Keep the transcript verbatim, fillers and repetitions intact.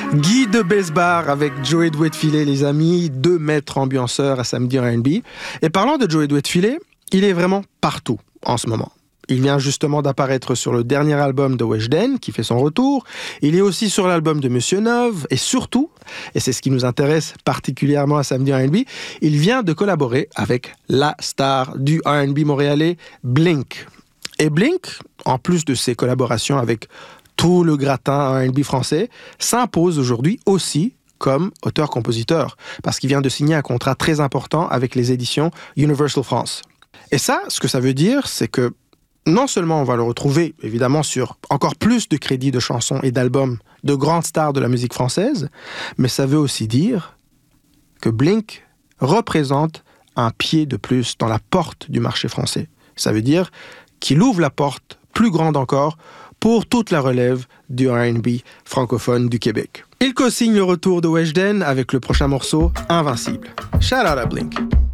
Guy de Besbar avec Joey Douet-Filet, les amis, deux maîtres ambianceurs à Samedi R and B. Et parlant de Joey Douet-Filet, il est vraiment partout en ce moment. Il vient justement d'apparaître sur le dernier album de Weshden, qui fait son retour. Il est aussi sur l'album de Monsieur Neuve. Et surtout, et c'est ce qui nous intéresse particulièrement à Samedi R and B, il vient de collaborer avec la star du R and B montréalais, Blink. Et Blink, en plus de ses collaborations avec tout le gratin R and B français, s'impose aujourd'hui aussi comme auteur-compositeur, parce qu'il vient de signer un contrat très important avec les éditions Universal France. Et ça, ce que ça veut dire, c'est que non seulement on va le retrouver, évidemment, sur encore plus de crédits de chansons et d'albums de grandes stars de la musique française, mais ça veut aussi dire que Blink représente un pied de plus dans la porte du marché français. Ça veut dire qu'il ouvre la porte plus grande encore pour toute la relève du R and B francophone du Québec. Il co-signe le retour de Weshden avec le prochain morceau Invincible. Shout out à Blink.